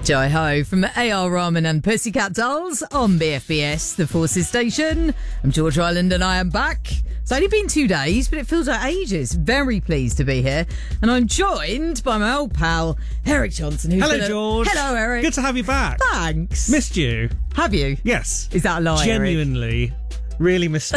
Jai Ho from A.R. Rahman and Pussycat Dolls on BFBS, the Forces Station. I'm George Island and I am back. It's only been 2 days, but it feels like ages. Very pleased to be here. And I'm joined by my old pal, Eric Johnson. Hello, George. Hello, Eric. Good to have you back. Thanks. Missed you. Have you? Yes. Is that a lie, Genuinely, Eric? really missed you.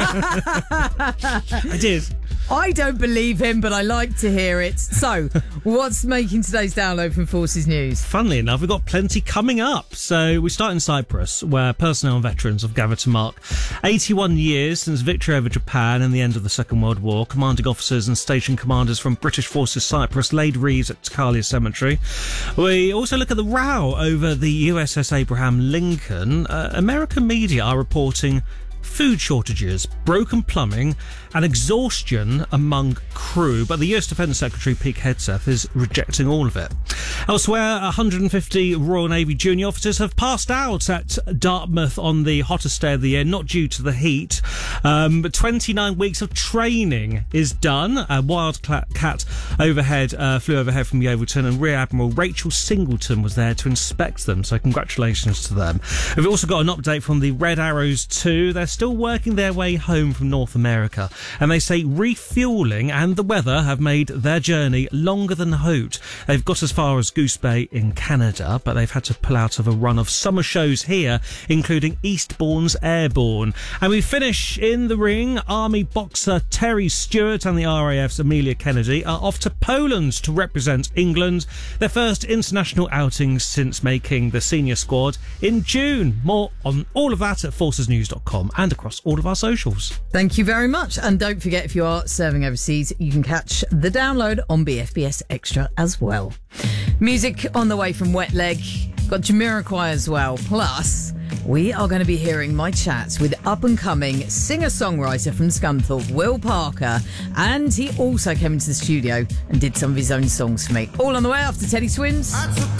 I did. I don't believe him, but I like to hear it. So, what's making today's download from Forces News? Funnily enough, we've got plenty coming up. So we start in Cyprus, where personnel and veterans have gathered to mark 81 years since victory over Japan and the end of the Second World War. Commanding officers and station commanders from British Forces Cyprus laid wreaths at Takalia Cemetery. We also look at the row over the USS Abraham Lincoln. American media are reporting food shortages, broken plumbing and exhaustion among crew, but the US Defence Secretary Pete Hegseth is rejecting all of it. Elsewhere, 150 Royal Navy junior officers have passed out at Dartmouth on the hottest day of the year, not due to the heat, but 29 weeks of training is done. A Wildcat overhead flew overhead from Yeovilton, and Rear Admiral Rachel Singleton was there to inspect them, so congratulations to them. We've also got an update from the Red Arrows 2. They're still working their way home from North America, and they say refuelling and the weather have made their journey longer than hoped. They've got as far as Goose Bay in Canada, but they've had to pull out of a run of summer shows here, including Eastbourne's Airborne. And we finish in the ring. Army boxer Terry Stewart and the RAF's Amelia Kennedy are off to Poland to represent England, their first international outings since making the senior squad in June. More on all of that at forcesnews.com and across all of our socials. Thank you very much. And don't forget, if you are serving overseas, you can catch the download on BFBS Extra as well. Music on the way from Wet Leg. Got Jamiroquai as well. Plus, we are going to be hearing my chats with up-and-coming singer-songwriter from Scunthorpe, Will Parker. And he also came into the studio and did some of his own songs for me. All on the way after Teddy Swims.